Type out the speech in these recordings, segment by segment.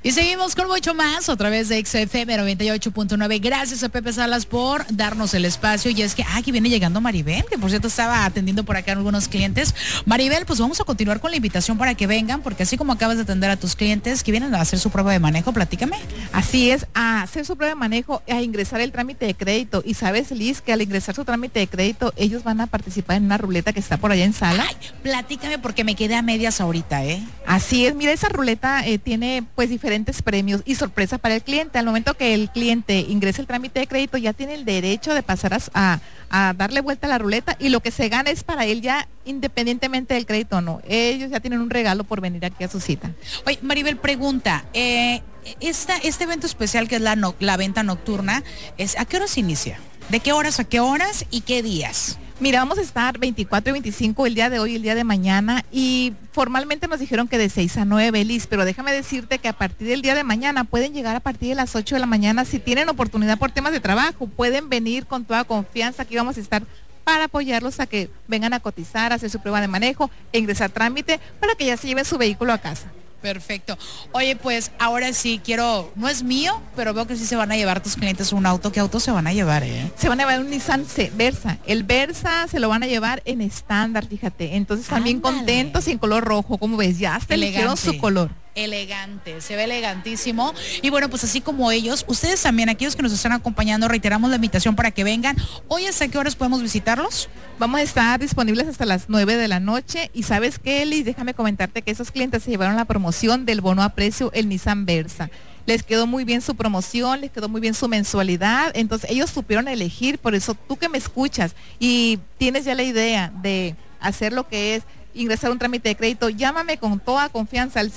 Y seguimos con mucho más a través de XFM 98.9. Gracias a Pepe Salas por darnos el espacio. Y es que aquí viene llegando Maribel, que por cierto estaba atendiendo por acá a algunos clientes. Maribel, pues vamos a continuar con la invitación para que vengan, porque así como acabas de atender a tus clientes que vienen a hacer su prueba de manejo, platícame. Así es, a hacer su prueba de manejo, a ingresar el trámite de crédito. Y sabes, Liz, que al ingresar su trámite de crédito, ellos van a participar en una ruleta que está por allá en sala. Ay, platícame porque me quedé a medias ahorita, ¿eh? Así es, mira, esa ruleta tiene pues diferentes premios y sorpresas para el cliente. Al momento que el cliente ingrese el trámite de crédito, ya tiene el derecho de pasar a darle vuelta a la ruleta, y lo que se gana es para él ya, independientemente del crédito o no. Ellos ya tienen un regalo por venir aquí a su cita. Oye, Maribel, pregunta, este evento especial que es la venta nocturna, ¿a qué horas inicia? ¿De qué horas a qué horas y qué días? Mira, vamos a estar 24 y 25 el día de hoy y el día de mañana, y formalmente nos dijeron que de 6 a 9, Liz, pero déjame decirte que a partir del día de mañana pueden llegar a partir de las 8 de la mañana. Si tienen oportunidad por temas de trabajo, pueden venir con toda confianza. Aquí vamos a estar para apoyarlos a que vengan a cotizar, a hacer su prueba de manejo e ingresar trámite para que ya se lleven su vehículo a casa. Perfecto. Oye, pues ahora sí quiero, no es mío, pero veo que sí se van a llevar tus clientes un auto. ¿Qué auto se van a llevar, Se van a llevar un Nissan Versa. El Versa se lo van a llevar en estándar, fíjate. Entonces están bien contentos y en color rojo, como ves, ya hasta eligieron su color. Elegante, se ve elegantísimo. Y bueno, pues así como ellos, ustedes también, aquellos que nos están acompañando, reiteramos la invitación para que vengan. Hoy, ¿hasta qué horas podemos visitarlos? Vamos a estar disponibles hasta las 9 de la noche. Y ¿sabes qué, Liz? Déjame comentarte que esos clientes se llevaron la promoción del bono a precio, el Nissan Versa. Les quedó muy bien su promoción, les quedó muy bien su mensualidad. Entonces ellos supieron elegir. Por eso tú que me escuchas y tienes ya la idea de hacer lo que es ingresar un trámite de crédito, llámame con toda confianza al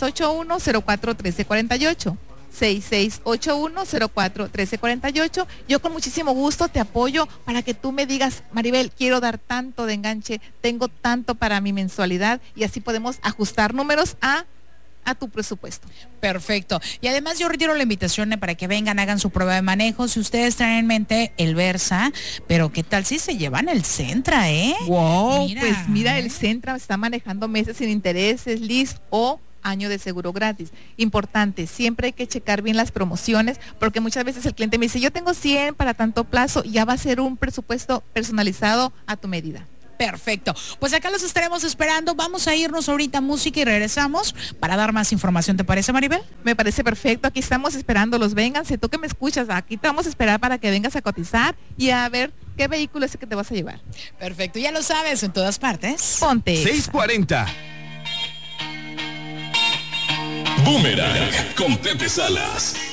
6681-041348. 6681-041348. Yo con muchísimo gusto te apoyo para que tú me digas, Maribel, quiero dar tanto de enganche, tengo tanto para mi mensualidad, y así podemos ajustar números a tu presupuesto. Perfecto. Y además yo retiro la invitación para que vengan, hagan su prueba de manejo. Si ustedes traen en mente el Versa, pero ¿qué tal si se llevan el Sentra, Wow, mira, el Sentra está manejando meses sin intereses, Liz, o año de seguro gratis. Importante, siempre hay que checar bien las promociones, porque muchas veces el cliente me dice, yo tengo 100 para tanto plazo, y ya va a ser un presupuesto personalizado a tu medida. Perfecto. Pues acá los estaremos esperando. Vamos a irnos ahorita a música y regresamos para dar más información. ¿Te parece, Maribel? Me parece perfecto. Aquí estamos esperándolos. Vénganse, tú que me escuchas, aquí te vamos a esperar para que vengas a cotizar y a ver qué vehículo es el que te vas a llevar. Perfecto. Ya lo sabes, en todas partes. Ponte 640. Boomerang con Pepe Salas.